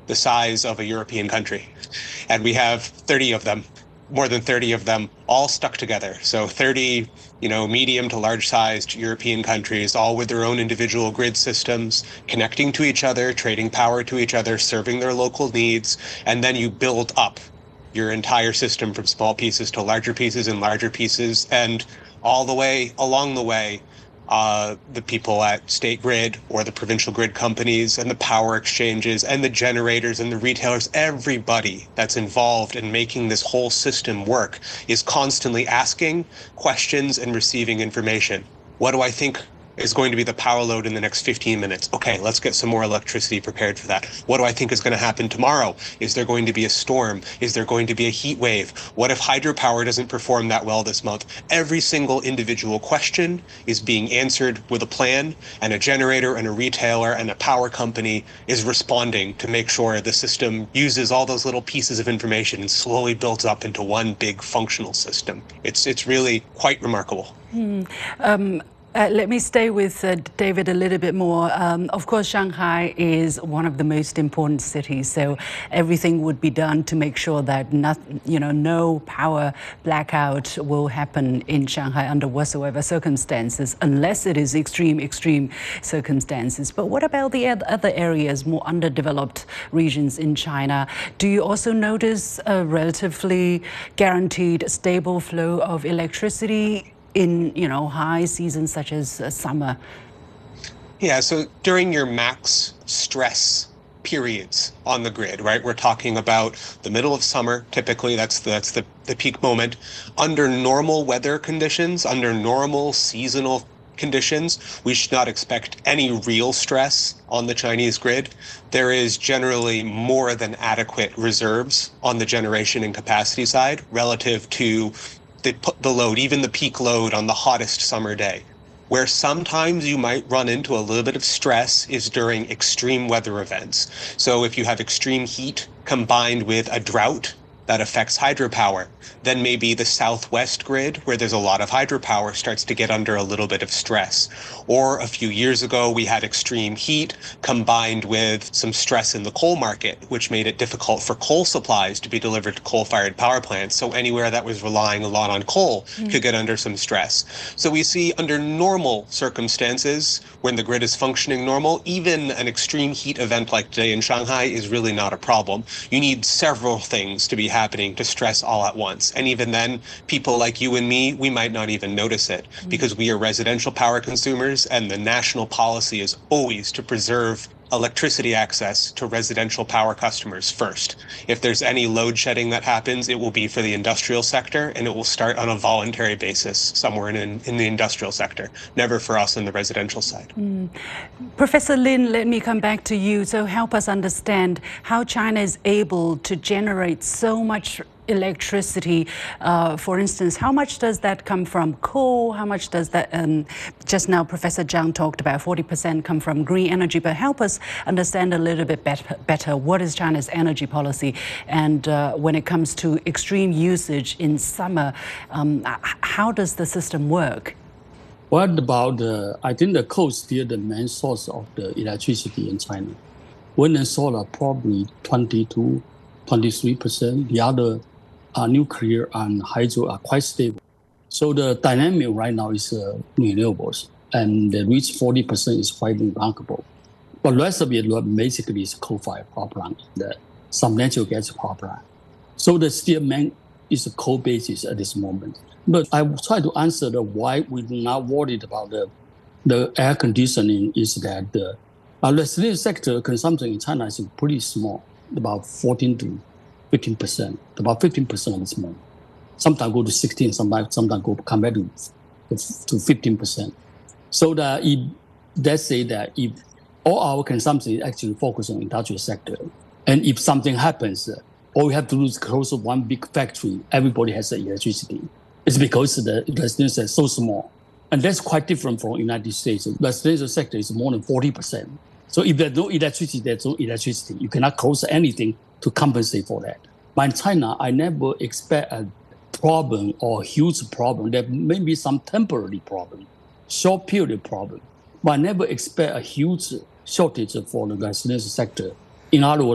the size of a European country. And we have 30 of them, more than 30 of them, all stuck together. So 30, medium to large sized European countries, all with their own individual grid systems, connecting to each other, trading power to each other, serving their local needs. And then you build up your entire system from small pieces to larger pieces and larger pieces. And all the way along the way, the people at State Grid or the provincial grid companies and the power exchanges and the generators and the retailers, everybody that's involved in making this whole system work is constantly asking questions and receiving information. What do I think is going to be the power load in the next 15 minutes? Okay, let's get some more electricity prepared for that. What do I think is going to happen tomorrow? Is there going to be a storm? Is there going to be a heat wave? What if hydropower doesn't perform that well this month? Every single individual question is being answered with a plan, and a generator and a retailer and a power company is responding to make sure the system uses all those little pieces of information and slowly builds up into one big functional system. It's really quite remarkable. Let me stay with David a little bit more. Of course, Shanghai is one of the most important cities, so everything would be done to make sure that no power blackout will happen in Shanghai under whatsoever circumstances, unless it is extreme circumstances. But what about the other areas, more underdeveloped regions in China? Do you also notice a relatively guaranteed stable flow of electricity in high seasons such as summer? Yeah, so during your max stress periods on the grid, right? We're talking about the middle of summer, typically that's the peak moment. Under normal weather conditions, under normal seasonal conditions, we should not expect any real stress on the Chinese grid. There is generally more than adequate reserves on the generation and capacity side relative to the load, even the peak load on the hottest summer day. Where sometimes you might run into a little bit of stress is during extreme weather events. So if you have extreme heat combined with a drought that affects hydropower, then maybe the southwest grid, where there's a lot of hydropower, starts to get under a little bit of stress. Or a few years ago, we had extreme heat combined with some stress in the coal market, which made it difficult for coal supplies to be delivered to coal-fired power plants. So anywhere that was relying a lot on coal could get under some stress. So we see under normal circumstances, when the grid is functioning normal, even an extreme heat event like today in Shanghai is really not a problem. You need several things to be happening to stress all at once. And even then, people like you and me, we might not even notice it because we are residential power consumers, and the national policy is always to preserve electricity access to residential power customers first. If there's any load shedding that happens, it will be for the industrial sector, and it will start on a voluntary basis somewhere in the industrial sector, never for us on the residential side. Professor Lin, let me come back to you. So help us understand how China is able to generate so much electricity. For instance, how much does that come from coal? How much does that, just now Professor Zhang talked about 40% come from green energy, but help us understand a little bit better what is China's energy policy, and when it comes to extreme usage in summer, how does the system work? What about I think the coal is still the main source of the electricity in China. Wind and solar probably 20 to 23%. The other nuclear and hydro are quite stable. So the dynamic right now is renewables, and the reach 40% is quite remarkable. But the rest of it basically is coal-fired power plant, some natural gas power plant. So the still main is a coal basis at this moment. But I will try to answer the why we're not worried about the air conditioning is that the residential sector consumption in China is pretty small, about 14 to 15%, about 15% is small. Sometimes go to 16, sometimes come back to 15%. So that let's say that if all our consumption is actually focused on industrial sector, and if something happens, all we have to do is close one big factory, everybody has electricity. It's because the residential is so small. And that's quite different from the United States. The residential sector is more than 40%. So if there's no electricity, there's no electricity. You cannot close anything to compensate for that. But in China, I never expect a problem or a huge problem. There may be some temporary problem, short period problem. But I never expect a huge shortage for the residential sector. In other words,